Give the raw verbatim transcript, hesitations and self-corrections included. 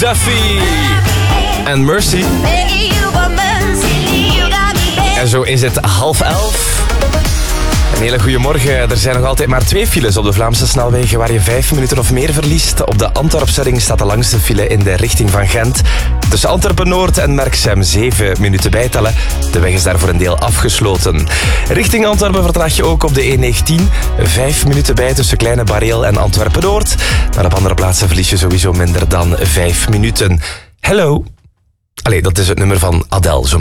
Duffy en Mercy. En zo is het half elf. Een hele goede morgen. Er zijn nog altijd maar twee files op de Vlaamse snelwegen waar je vijf minuten of meer verliest. Op de Antwerpse-ring staat de langste file in de richting van Gent. Tussen Antwerpen-Noord en Merksem zeven minuten bijtellen. De weg is daar voor een deel afgesloten. Richting Antwerpen vertraag je ook op de E negentien. Vijf minuten bij tussen Kleine Bareel en Antwerpen-Noord. Maar op andere plaatsen verlies je sowieso minder dan vijf minuten. Hello. Allee, dat is het nummer van Adele. Zo